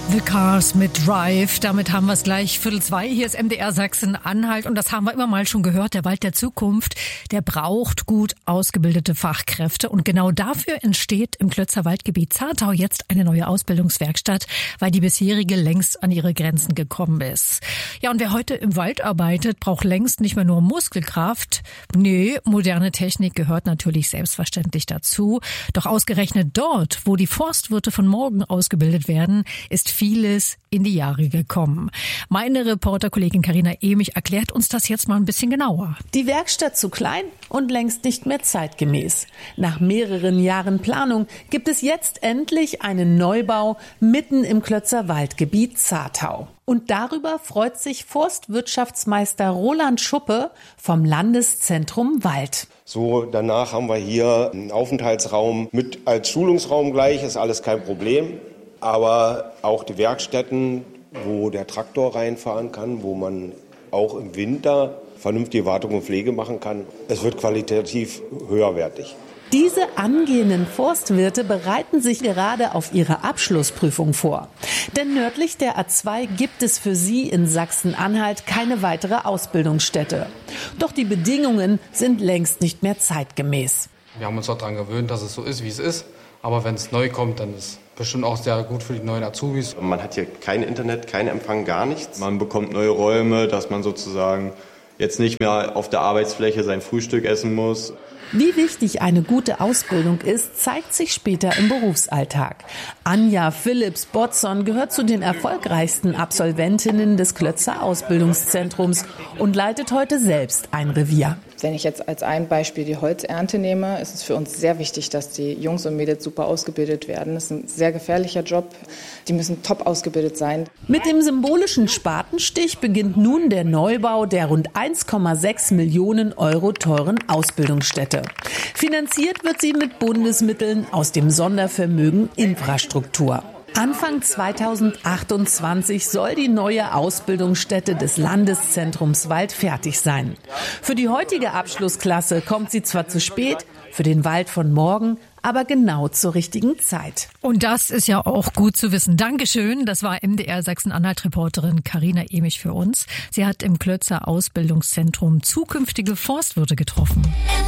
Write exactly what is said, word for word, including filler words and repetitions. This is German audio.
The Cars mit Drive. Damit haben wir es gleich Viertel zwei. Hier ist M D R Sachsen-Anhalt. Und das haben wir immer mal schon gehört. Der Wald der Zukunft, der braucht gut ausgebildete Fachkräfte. Und genau dafür entsteht im Klötzer Waldgebiet Zahrtau jetzt eine neue Ausbildungswerkstatt, weil die bisherige längst an ihre Grenzen gekommen ist. Ja, und wer heute im Wald arbeitet, braucht längst nicht mehr nur Muskelkraft. Nee, moderne Technik gehört natürlich selbstverständlich dazu. Doch ausgerechnet dort, wo die Forstwirte von morgen ausgebildet werden, ist vieles in die Jahre gekommen. Meine Reporterkollegin Carina Emich erklärt uns das jetzt mal ein bisschen genauer. Die Werkstatt zu klein und längst nicht mehr zeitgemäß. Nach mehreren Jahren Planung gibt es jetzt endlich einen Neubau mitten im Klötzer Waldgebiet Zahrtau. Und darüber freut sich Forstwirtschaftsmeister Roland Schuppe vom Landeszentrum Wald. So, danach haben wir hier einen Aufenthaltsraum mit als Schulungsraum gleich, ist alles kein Problem. Aber auch die Werkstätten, wo der Traktor reinfahren kann, wo man auch im Winter vernünftige Wartung und Pflege machen kann. Es wird qualitativ höherwertig. Diese angehenden Forstwirte bereiten sich gerade auf ihre Abschlussprüfung vor. Denn nördlich der A zwei gibt es für sie in Sachsen-Anhalt keine weitere Ausbildungsstätte. Doch die Bedingungen sind längst nicht mehr zeitgemäß. Wir haben uns auch daran gewöhnt, dass es so ist, wie es ist. Aber wenn es neu kommt, dann ist es bestimmt auch sehr gut für die neuen Azubis. Man hat hier kein Internet, kein Empfang, gar nichts. Man bekommt neue Räume, dass man sozusagen jetzt nicht mehr auf der Arbeitsfläche sein Frühstück essen muss. Wie wichtig eine gute Ausbildung ist, zeigt sich später im Berufsalltag. Anja Philipps-Botzon gehört zu den erfolgreichsten Absolventinnen des Klötzer Ausbildungszentrums und leitet heute selbst ein Revier. Wenn ich jetzt als ein Beispiel die Holzernte nehme, ist es für uns sehr wichtig, dass die Jungs und Mädels super ausgebildet werden. Das ist ein sehr gefährlicher Job. Die müssen top ausgebildet sein. Mit dem symbolischen Spatenstich beginnt nun der Neubau der rund eins Komma sechs Millionen Euro teuren Ausbildungsstätte. Finanziert wird sie mit Bundesmitteln aus dem Sondervermögen Infrastruktur. Anfang zweitausendachtundzwanzig soll die neue Ausbildungsstätte des Landeszentrums Wald fertig sein. Für die heutige Abschlussklasse kommt sie zwar zu spät, für den Wald von morgen aber genau zur richtigen Zeit. Und das ist ja auch gut zu wissen. Dankeschön. Das war M D R Sachsen-Anhalt-Reporterin Carina Emich für uns. Sie hat im Klötzer Ausbildungszentrum zukünftige Forstwirte getroffen.